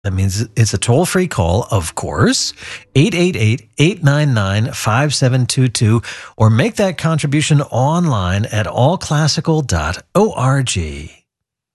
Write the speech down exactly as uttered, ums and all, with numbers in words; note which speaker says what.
Speaker 1: That means it's a toll-free call, of course, eight eight eight, eight nine nine, five seven two two, or make that contribution online at all classical dot org.